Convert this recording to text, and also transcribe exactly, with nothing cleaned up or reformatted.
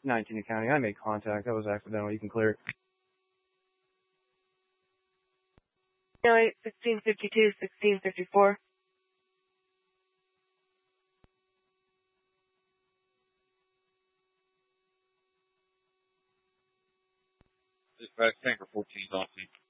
nineteen accounting. I made contact. That was accidental. You can clear it. No, eight, sixteen fifty-two, sixteen fifty-four. Dispatch, tanker fourteen on scene.